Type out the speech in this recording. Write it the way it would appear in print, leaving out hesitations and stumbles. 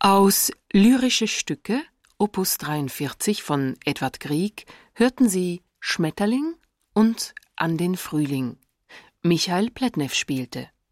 Aus Lyrische Stücke, Opus 43 von Edvard Grieg, hörten Sie Schmetterling und An den Frühling. Michael Plätnew spielte.